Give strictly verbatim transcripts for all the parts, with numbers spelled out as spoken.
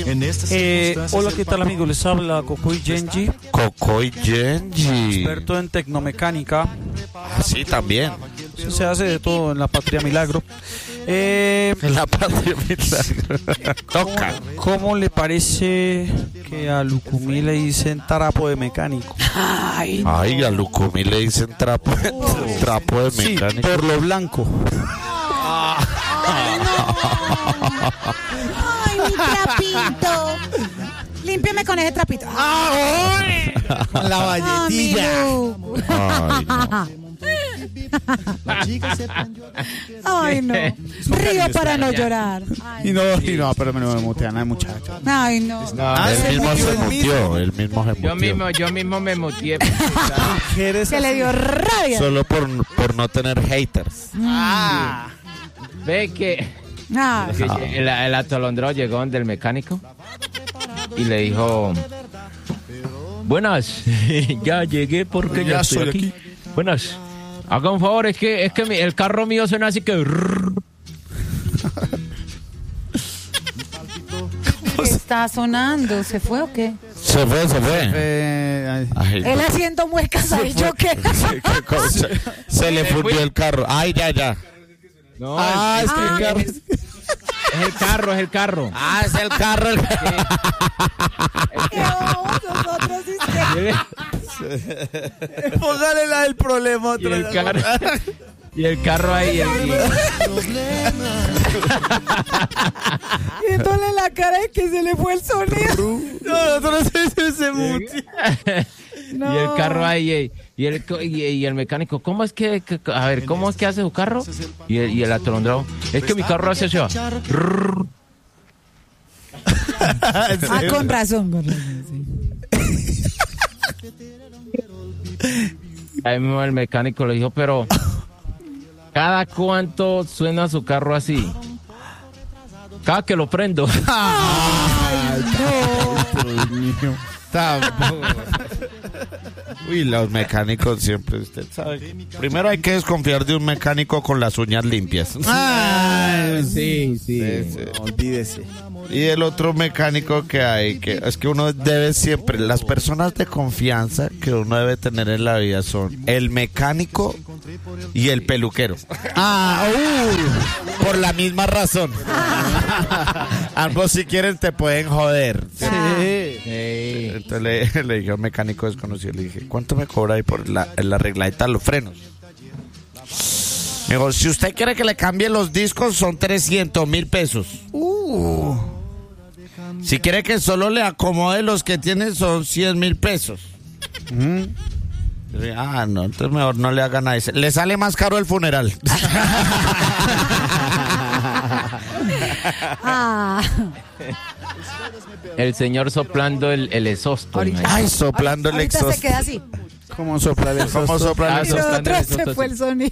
Eh, hola, ¿qué tal, amigos? Les habla Cocoy Genji. Cocoy Genji. Experto en tecnomecánica. Ah, sí, también. Eso se hace de todo en la Patria Milagro. Eh, en la Patria Milagro. Toca. ¿Cómo le parece que a Lucumí le dicen trapo de mecánico? Ay, no. Ay, a Lucumí le dicen trapo, oh. trapo de mecánico. Sí, por lo blanco. Ay, no. Ay, mi trapito. Límpiame con ese trapito. ¡Ay! Con la valletilla. Ay, no. Ay, no. Río para no llorar. Ay, y no, y no, pero me no me mutean, hay muchacho. Ay, no. no ah, él mismo se muteó, él mismo se muteó. Yo mismo, yo mismo me muteé. Se le dio rabia. Solo por, por no tener haters. Ah. Ve que, ah. que el, el atolondrado llegó del mecánico y le dijo: buenas, ya llegué porque ya, ya estoy aquí. aquí. Buenas. Haga un favor, es que, es que mi, el carro mío suena así que... ¿Qué está sonando? ¿Se fue o qué? Se fue, se fue. Eh, ay, Él no. haciendo muecas ahí, ¿yo qué? se, se le fundió el carro. Ay, ya, ya. No, ah, es, es, ah, el carro. Es, es el carro, es el carro. Ah, es el carro. El... ¿Qué vamos nosotros? Póngale la del problema otra y el carro, y el carro ahí. El, y... Viéndole la cara de que se le fue el sonido. No, nosotros se, se muti. No. Y el carro ahí, y el, y, y el mecánico, ¿cómo es que, que, a ver, cómo es que hace su carro? Y el, y el atolondrado, es que mi carro hace eso. Ah, con razón, con razón, sí. Ahí mismo el mecánico le dijo, pero ¿cada cuánto suena su carro así? Cada que lo prendo. Ay, no. Dios mío. Uy, los mecánicos siempre, usted sabe. Primero hay que desconfiar de un mecánico con las uñas limpias. Ah, sí, sí. sí, sí. No, olvídese. Y el otro mecánico que hay, que es que uno debe siempre, las personas de confianza que uno debe tener en la vida son el mecánico y el peluquero. Ah, uh, por la misma razón. Ambos si quieren te pueden joder. Sí. sí. Entonces le, le dije a un mecánico desconocido, le dije, ¿cuánto me cobra ahí por la, la arregladita de los frenos? Me dijo, si usted quiere que le cambie los discos son trescientos mil pesos. Uh. Si quiere que solo le acomode los que tiene son cien mil pesos. Mm. Ah, no, entonces mejor no le hagan a ese. Le sale más caro el funeral. Ah. El señor soplando el, el exhausto. Ay, soplando el exhausto. Ahorita se queda así. ¿Cómo sopla el exhausto? ¿Cómo sopla el Ah, exhausto? Pero otra se fue el sonido.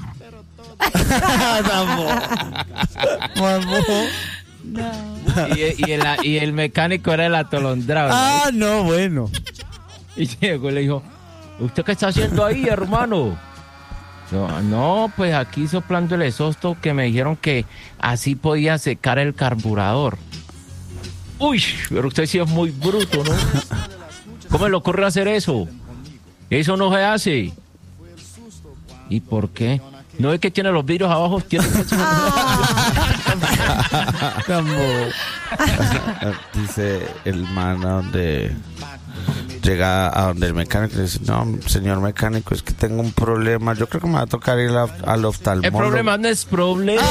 No. Y, y, el, y el mecánico era el atolondrado. Ah, no, no, bueno. Y llegó y le dijo, ¿usted qué está haciendo ahí, hermano? Yo, no, pues aquí soplando el exhausto que me dijeron que así podía secar el carburador. Uy, pero usted sí es muy bruto, ¿no? ¿Cómo le ocurre hacer eso? Eso no se hace. ¿Y por qué? No es que tiene los vidrios abajo, tiene que... Dice el man a donde llega a donde el mecánico le dice, no, señor mecánico, es que tengo un problema, yo creo que me va a tocar ir a, al oftalmólogo. El problema no es problema.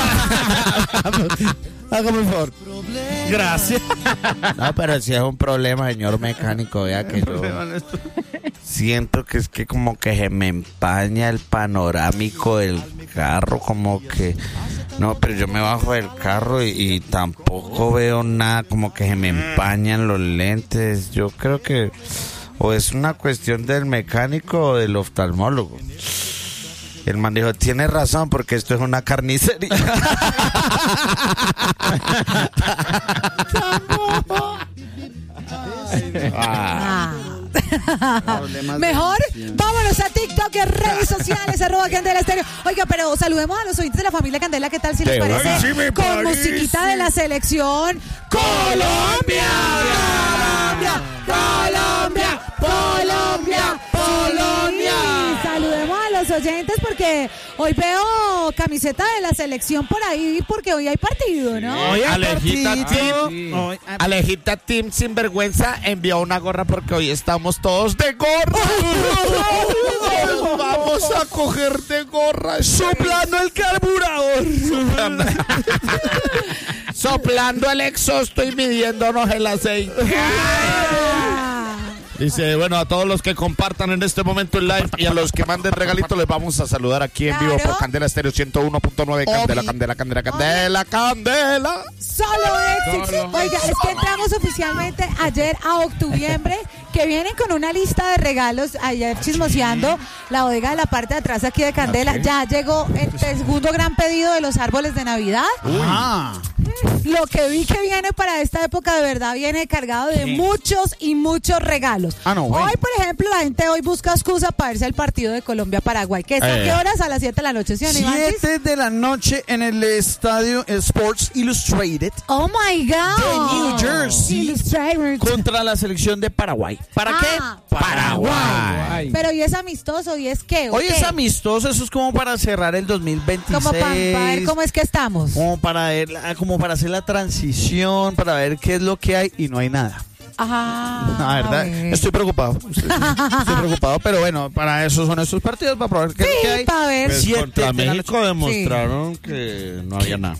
Hágame un favor. Gracias. No, pero si es un problema, señor mecánico, vea que yo siento que es que como que se me empaña el panorámico del carro, como que no, pero yo me bajo del carro y, y tampoco veo nada, como que se me empañan los lentes. Yo creo que o es una cuestión del mecánico o del oftalmólogo. El man dijo, tiene razón, porque esto es una carnicería. ah. Mejor vámonos a TikTok y redes sociales. sociales, arroba Candela Estéreo. Oiga, pero saludemos a los oyentes de la familia Candela, ¿qué tal si les parece? Sí, me Con parece. musiquita de la selección Colombia. Colombia, Colombia, Colombia, Colombia. Saludemos a los oyentes porque hoy veo camiseta de la selección por ahí porque hoy hay partido, ¿no? Hoy Alejita partido. Team, hoy- Alejita Team Sinvergüenza envió una gorra porque hoy estamos todos de gorra. Nos vamos a coger de gorra. Soplando el carburador. Soplando, Soplando el exhausto y midiéndonos el aceite. Dice, bueno, a todos los que compartan en este momento el live y a los que manden regalitos les vamos a saludar aquí en vivo Claro. por Candela Estéreo ciento uno punto nueve. Candela, Obvi. Candela, Candela, Candela, Candela. Solo éxito. Oiga, es que entramos oficialmente ayer a octubre, que vienen con una lista de regalos. Ayer chismoseando la bodega de la parte de atrás aquí de Candela. Ok. Ya llegó el segundo gran pedido de los árboles de Navidad. Ah, Lo que vi que viene para esta época de verdad viene cargado de muchos y muchos regalos. Ah, no, bueno. Hoy, por ejemplo, la gente hoy busca excusa para irse al partido de Colombia-Paraguay. ¿Qué es a Eh. qué horas? A las siete de la noche, ¿sí, Ivanchis? siete de la noche en el estadio Sports Illustrated Oh my God. de New Jersey Illustrated. contra la selección de Paraguay. ¿Para Ah. qué? Paraguay. Pero ¿y es amistoso? ¿Y es qué? ¿O Hoy qué? es amistoso, eso es como para cerrar el dos mil veintiséis. Como para ver cómo es que estamos. Como para, ver la- como para hacer la transición, para ver qué es lo que hay y no hay nada. Ajá. La verdad, bueno. estoy preocupado. Estoy, estoy preocupado, pero bueno, para eso son estos partidos, para probar qué es lo que Sí, hay. para ver. Pues Siete contra de la México demostraron que no había nada.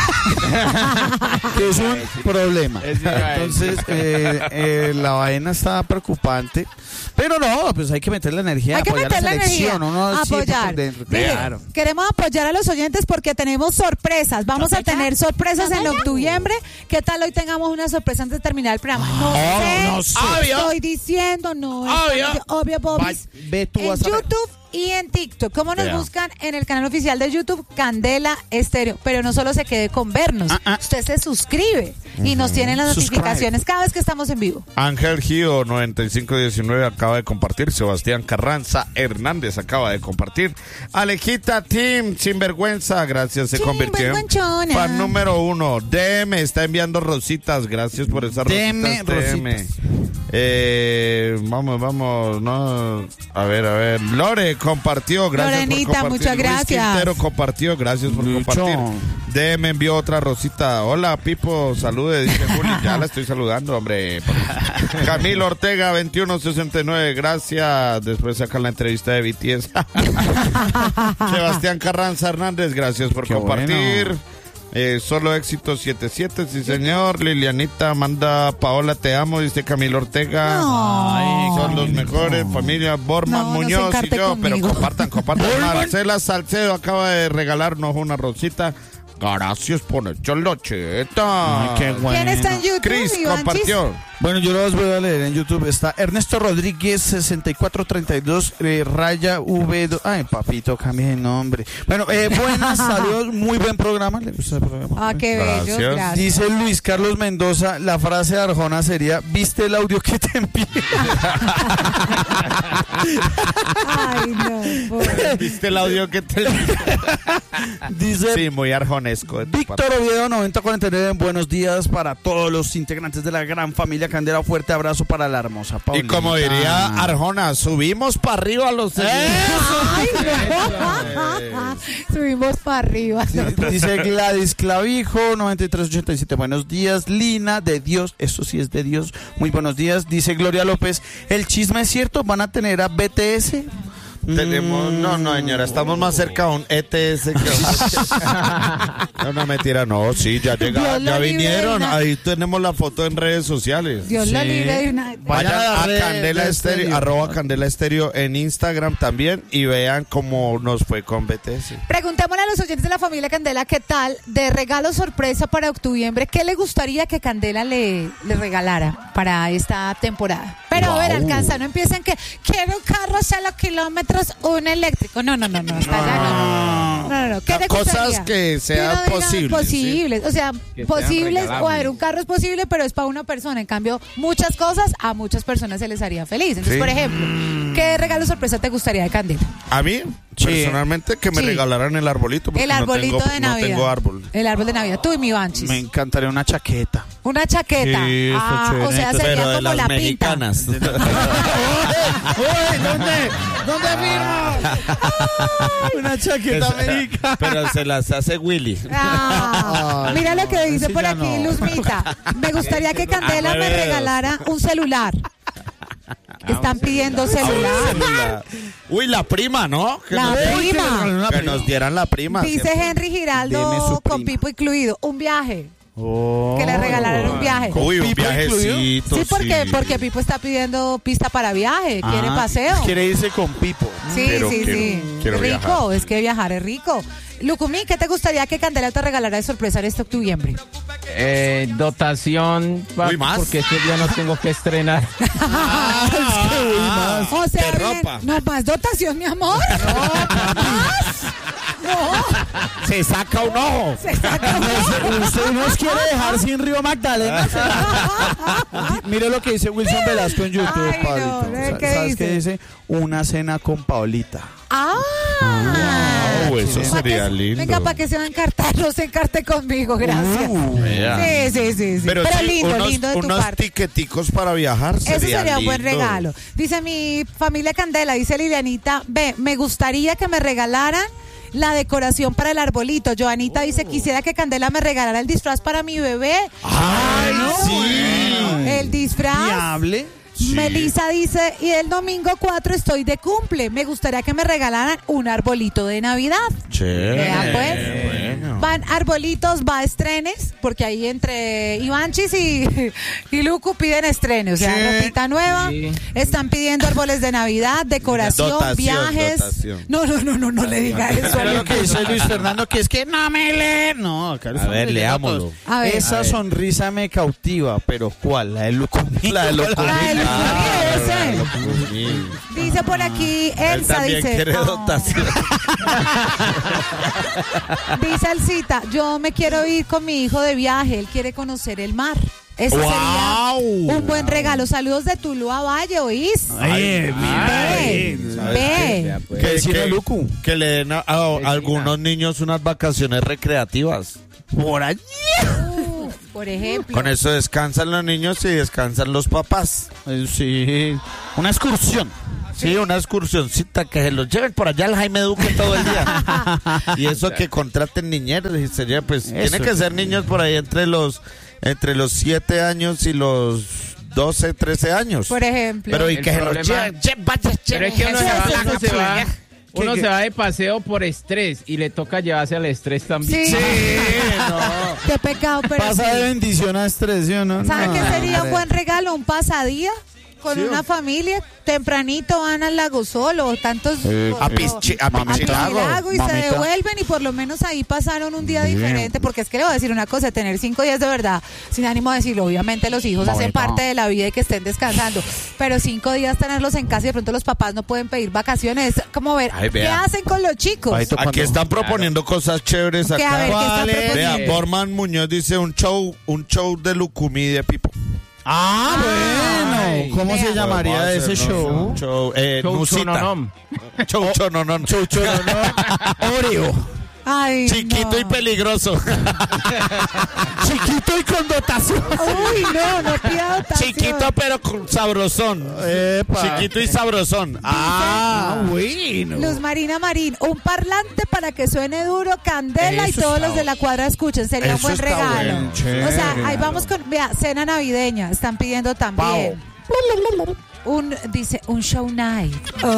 Que es un problema. Es verdad. Entonces, eh, eh, la vaina está preocupante. Pero no, pues hay que meter la energía, Hay que apoyar meter la la energía, selección, uno siempre apoyar. por dentro. Mire, Claro. queremos apoyar a los oyentes porque tenemos sorpresas. Vamos a tener sorpresas en octubre. ¿Qué tal hoy tengamos una sorpresa antes de terminar el programa? No sé, no sé. estoy diciendo, no. Obvio. Está- obvio, Bobis. Va- ve tú En vas a ver. YouTube y en TikTok. ¿Cómo nos Vea. buscan? En el canal oficial de YouTube, Candela Estéreo. Pero no solo se quede con vernos. Ah, ah. Usted se suscribe y nos tienen las Subscribe. notificaciones cada vez que estamos en vivo. Ángel Gio noventa y cinco diecinueve acaba de compartir. Sebastián Carranza Hernández acaba de compartir. Alejita Team Sinvergüenza, gracias, se convirtió en Sinvergüenzona. fan número uno. D M está enviando rositas, gracias por esas D M, rositas. D M. rositas. Eh, vamos, vamos, no. A ver, a ver. Lore compartió, gracias Lorenita, por compartir. muchas Luis gracias. Quintero compartió, gracias por Lucho. compartir. D M envió otra rosita. Hola, Pipo, salude, dice Juli. Ya la estoy saludando, hombre. Camilo Ortega, veintiuno sesenta y nueve, gracias. Después saca la entrevista de B T S. Sebastián Carranza Hernández, gracias por Qué compartir. bueno. Eh, solo éxito siete siete, sí señor. Lilianita manda Paola, te amo, dice Camilo Ortega. No. Son los mejores, familia Borman, No, no se Muñoz y encarte yo, pero conmigo. compartan, compartan. Marcela Salcedo acaba de regalarnos una rosita. Gracias por el cholocheta. Ay, qué bueno. ¿Quién está en YouTube? Chris Ivanchis? compartió. Bueno, yo los voy a leer en YouTube. Está Ernesto Rodríguez sesenta y cuatro treinta y dos, eh, raya V dos. Ay, papito, cambie de nombre. Bueno, eh, buenas, saludos, muy buen programa. ¿Le gusta el programa? Ah, qué bello, Gracias. gracias. Dice Luis Carlos Mendoza, la frase de Arjona sería, ¿viste el audio que te envié? Ay, no, pobre. ¿Viste el audio que te... Dice Sí, muy arjonesco de tu parte. Víctor Oviedo noventa cuarenta y nueve, buenos días para todos los integrantes de la gran familia Candela. Fuerte abrazo para la hermosa Y Paulita. como diría Arjona, subimos para arriba los Ay, no. Subimos para arriba. Dice Gladys Clavijo, noventa y tres ochenta y siete, buenos días. Lina, de Dios, eso sí es de Dios, muy buenos días. Dice Gloria López, ¿el chisme es cierto? ¿Van a tener a B T S? Tenemos, no, no, señora, estamos más cerca a un E T S que a un... No, no, mentira, no, sí, ya Dios llegaron, lo ya libre de vinieron, una- ahí tenemos la foto en redes sociales. Dios lo libre de una. Vayan Vayan a a red- Candela red Estéreo, Estéreo. arroba Candela Estéreo en Instagram también y vean cómo nos fue con B T S. Preguntémosle a los oyentes de la familia Candela qué tal de regalo sorpresa para octubre, qué le gustaría que Candela le, le regalara para esta temporada. Pero a ver, Wow. alcanza, no empiecen que quiero un carro cero kilómetros, un eléctrico. No, no, no, no, hasta allá no. no, no. ¿Qué te Cosas gustaría? que sean uno diga posibles, Posibles. O sea, Que sean posibles. O a ver, regalables. un carro es posible, pero es para una persona. En cambio, muchas cosas a muchas personas se les haría feliz. Entonces, Sí. por ejemplo, ¿qué regalo sorpresa te gustaría de Candela? A mí, Sí. personalmente, que me Sí. regalaran el arbolito. porque El no arbolito tengo- de Navidad. No tengo árbol. El árbol de Navidad. Tú y mi Banchis. Me encantaría una chaqueta. Una chaqueta. Sí, está Ah, o sea, chévere. sería Pero de como las la pinta. mexicanas. Uy, ¿dónde? ¿Dónde firma? Una chaqueta americana. Pero se las hace Willy. Ah, Ay, mira lo que no, dice ese por ya aquí no. Luzmita. Me gustaría que Candela Ah, me nueve dedos. regalara un celular. Están pidiendo celular. Celular. Uy, la prima, ¿no? Que La nos, prima. que nos dieran la prima. Dice Henry Deme Giraldo su con prima. Pipo incluido. Un viaje. Oh. Que le regalaran un viaje. Uy, un ¿Pipo viajecito. Sí, porque, porque Pipo está pidiendo pista para viaje. Quiere Ah, paseo. Quiere irse con Pipo. Sí, Pero sí, quiero- sí. quiero rico, viajar. es que viajar es rico. Lucumí, ¿qué te gustaría que Candela te regalara de sorpresa en este octubre? Eh, dotación, pa- Uy, ¿más? porque ese día no tengo que estrenar. Ah, O sea, de bien- ropa. no más dotación, mi amor. ¿Más? No, Se saca un ojo. se saca un- Usted nos quiere dejar sin Río Magdalena. Mire lo que dice Wilson Velasco en YouTube, Ay, no, Pablito. ¿qué Sa- ¿Sabes dice? qué dice? Una cena con Paulita. Ah, Wow, eso Pa' sería que- lindo. Venga, para que se va a encartar, no se encarte conmigo, gracias. Vea. Sí, sí, sí, sí. Pero, Pero, sí, lindo, unos, lindo de tu unos parte. tiqueticos para viajar. Eso sería un buen lindo. regalo. Dice mi familia Candela, dice Lilianita, ve, me gustaría que me regalaran la decoración para el arbolito. Joanita dice, quisiera que Candela me regalara el disfraz para mi bebé. Ay, sí. El disfraz. Viable. Sí. Melissa dice, y el domingo cuatro estoy de cumple. Me gustaría que me regalaran un arbolito de Navidad. Chévere. Vea, pues. Bueno. Van arbolitos, va estrenes, porque ahí entre Ivanchis y, y Lucu piden estrenes, o sea, Sí. ropita nueva. Sí. Están pidiendo árboles de Navidad, decoración, Dotación, viajes. dotación. No, no, no, no, no le diga eso. Pero lo que dice Luis Fernando, que es que no me lee. No, acá lo A estamos ver, leyendo leámoslo. todos. A ver. Esa A ver. sonrisa me cautiva, pero ¿cuál? La de Lucumí. La de lo La de Lucumí, ese. Lucumí. Dice por aquí Él Elsa, también dice. quiere "Oh". dotación. Dice Elcita, yo me quiero ir con mi hijo de viaje, él quiere conocer el mar. Ese ¡Guau! sería un buen regalo. Saludos de Tuluá Valle, ¿oís? Ay, Ve, ¿sabes ve. Ya, pues. ¿Qué Que, decirle a que- Lucu? que le den a, a Vecina. algunos niños unas vacaciones recreativas. Por allí. Uh, por ejemplo. Con eso descansan los niños y descansan los papás. Eh, Sí, una excursión. Sí, una excursioncita que se los lleven por allá al Jaime Duque todo el día. Y eso que contraten niñeros. Y sería, pues, Eso. tiene que ser niños por ahí entre los entre los siete años y los doce, trece años. Por ejemplo. Pero y El que se los problema- lleven. lle- vaya, Pero lleven es que uno se eso va, a la uno se va, playa. uno ¿Qué- se va de paseo por estrés y le toca llevarse al estrés también. Sí. no. Qué pecado, pero Pasa sí. de bendición a estrés, ¿sí o no? ¿Sabe No, qué sería un hombre. buen regalo? Un pasadía con Sí, una o- familia. Tempranito van al lago solo, tantos Eh, o- a o- Pichi- a a Pichilago. Pichilago y se Mamita. devuelven y por lo menos ahí pasaron un día diferente, porque es que le voy a decir una cosa, tener cinco días de verdad, sin ánimo de decirlo, obviamente los hijos hacen Mamita. parte de la vida y que estén descansando, pero cinco días tenerlos en casa y de pronto los papás no pueden pedir vacaciones, es como ver, Ay, ¿qué vea. hacen con los chicos? Ahí to- Aquí Cuando- están proponiendo cosas chéveres Que a acá. ver, ¿qué están ¿Cuál es? proponiendo? Vea, Borman Muñoz dice un show, un show de Lucumí de Pipo. Ah, Ay. bueno. ¿Cómo se Vea. llamaría Podemos ese hacer, ¿no? show? Un show, eh, Chau, Nusita. chononom. Show chononon. Chucho, no. Oreo. Ay, Chiquito no. y peligroso. Chiquito y con dotación. Uy, no, no pida dotación. Chiquito pero con sabrosón. Epa. Chiquito y sabrosón. Ah, bueno. Luz Marina Marín, un parlante para que suene duro, candela y Eso todos está los de la cuadra escuchen, sería un Eso buen está regalo. bueno, O sea, chévere. ahí vamos con, vea, cena navideña, están pidiendo también. Un, dice, un show night.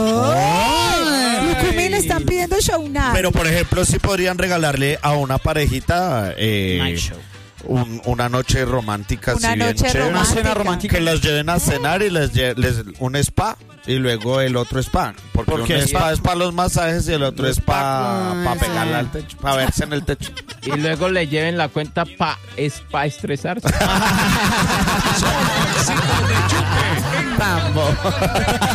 ¡Oh! Lucumí le están pidiendo show night. Pero por ejemplo, si podrían regalarle a una parejita eh, Night show. un- una noche romántica. Una así bien noche chévere. Una cena romántica. romántica. Que los lleven a cenar y les, lle- les un spa y luego el otro spa. Porque ¿Por un qué spa spa? es para los masajes y el otro es para Ah, pegarle sí. al techo, para verse en el techo. Y luego le lleven la cuenta pa, es pa estresarse. Tambo.